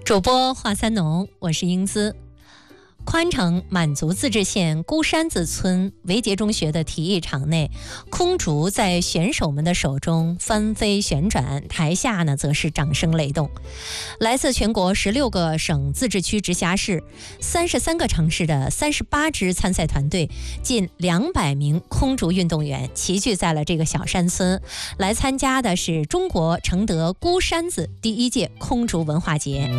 主播华三农，我是英姿。宽城满族自治县孤山子村维杰中学的体育场内，空竹在选手们的手中翻飞旋转，台下呢则是掌声雷动。来自全国16个省自治区直辖市、33个城市的38支参赛团队，近200名空竹运动员齐聚在了这个小山村，来参加的是中国承德孤山子第1届空竹文化节。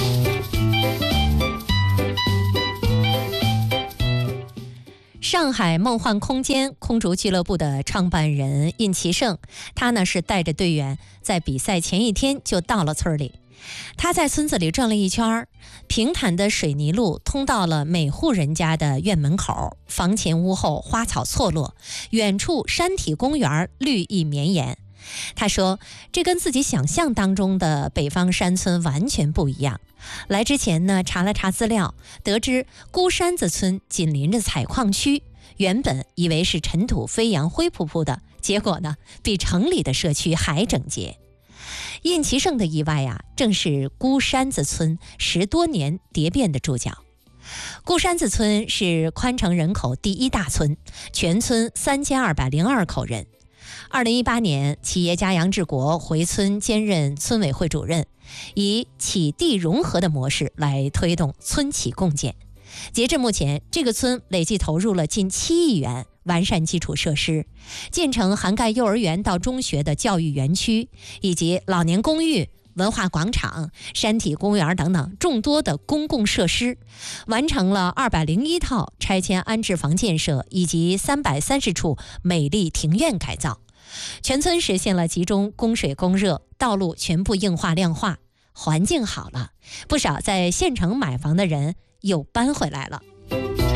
上海梦幻空间空竹俱乐部的创办人印其胜，他呢是带着队员在比赛前一天就到了村里。他在村子里转了一圈，平坦的水泥路通到了每户人家的院门口，房前屋后花草错落，远处山体公园绿意绵延。他说，这跟自己想象当中的北方山村完全不一样。来之前呢，查了查资料，得知孤山子村紧邻着采矿区，原本以为是尘土飞扬灰扑扑的，结果呢，比城里的社区还整洁。印其胜的意外啊，正是孤山子村10多年蝶变的注脚。孤山子村是宽城人口第1大村，全村3202口人。2018年，企业家杨志国回村兼任村委会主任，以企地融合的模式来推动村企共建。截至目前，这个村累计投入了近7亿元，完善基础设施，建成涵盖幼儿园到中学的教育园区，以及老年公寓、文化广场、山体公园等等众多的公共设施，完成了201套拆迁安置房建设，以及330处美丽庭院改造。全村实现了集中供水供热，道路全部硬化亮化，环境好了，不少在县城买房的人又搬回来了。